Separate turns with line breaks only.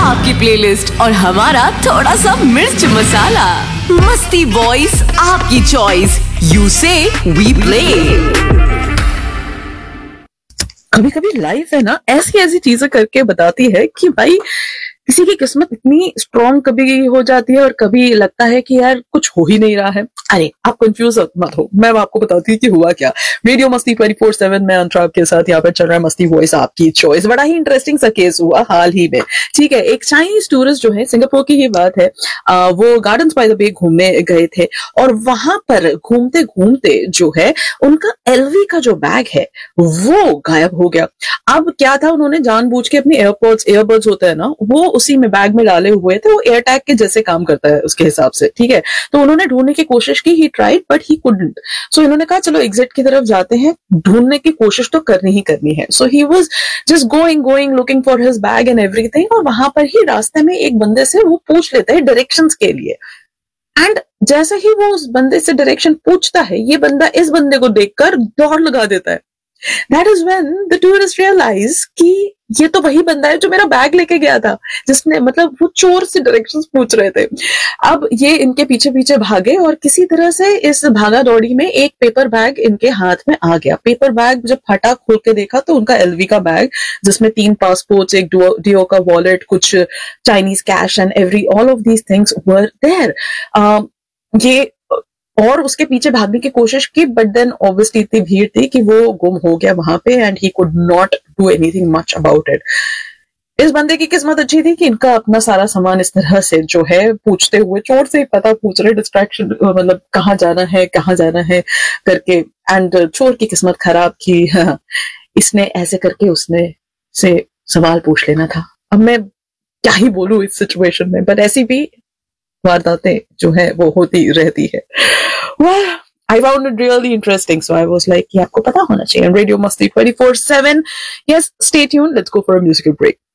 आपकी प्लेलिस्ट और हमारा थोड़ा सा मिर्च मसाला। मस्ती वॉइस आपकी चॉइस, यू से वी प्ले।
कभी कभी लाइफ है ना ऐसी ऐसी चीजें करके बताती है कि भाई किसी की किस्मत इतनी स्ट्रांग कभी हो जाती है और कभी लगता है कि यार कुछ हो ही नहीं रहा है। अरे आप कंफ्यूज मत हो, मैं आपको बताती हूँ कि हुआ क्या। रेडियो मस्ती 24/7 में अंतराव के साथ यहाँ पर चल रहा है मस्ती वॉइस आपकी चॉइस। बड़ा ही इंटरेस्टिंग सा केस हुआ हाल ही में। ठीक है, एक चाइनीज टूरिस्ट जो है, सिंगापुर की ही बात है, वो गार्डन्स बाय द बे घूमने गए थे और वहां पर घूमते घूमते जो है उनका एलवी का जो बैग है वो गायब हो गया। अब क्या था, उन्होंने जानबूझ के अपने एयरबड्स होते हैं ना, वो उसी में बैग में डाले हुए थे। वो एयर टैग के जैसे काम करता है उसके हिसाब से, ठीक है। तो उन्होंने ढूंढने की कोशिश की, he tried but he couldn't. सो इन्होंने कहा चलो एग्जिट की तरफ जाते हैं, ढूंढने की कोशिश तो करनी ही करनी है। सो he was just going looking for his bag and everything. और वहां पर ही रास्ते में एक बंदे से वो पूछ लेते हैं डायरेक्शंस के लिए। एंड जैसे ही वो उस बंदे से डायरेक्शन पूछता है, ये बंदा इस बंदे को देखकर दौड़ लगा देता है। That is when the tourist realized कि ये तो वही बंदा है जो मेरा बैग लेके गया था, जिसने मतलब वो चोर से डायरेक्शंस पूछ रहे थे। अब ये इनके पीछे पीछे भागे और किसी तरह से इस भागा दौड़ी में एक पेपर बैग इनके हाथ में आ गया। पेपर बैग जब फटा, खोल के देखा तो उनका एलवी का बैग, जिसमें 3 पासपोर्ट्स, एक डियो का वॉलेट, कुछ Chinese cash and all of these things were there. ये और उसके पीछे भागने की कोशिश की, बट देन ऑब्वियसली इतनी भीड़ थी कि वो गुम हो गया वहां पे and he could not do anything much about it. इस बंदे की किस्मत अच्छी थी कि इनका अपना सारा सामान इस तरह से जो है पूछते हुए, चोर से ही पता पूछ रहे, डिस्ट्रैक्शन मतलब कहाँ जाना है करके। एंड चोर की किस्मत खराब की, इसने ऐसे करके उसने से सवाल पूछ लेना था। अब मैं क्या ही बोलूं इस सिचुएशन में, बट ऐसी भी वारदातें जो है वो होती रहती है। Well, I found it really interesting, so I was like, ये आपको पता होना चाहिए। Radio Masti 24/7. Yes, stay tuned. Let's go for a musical break.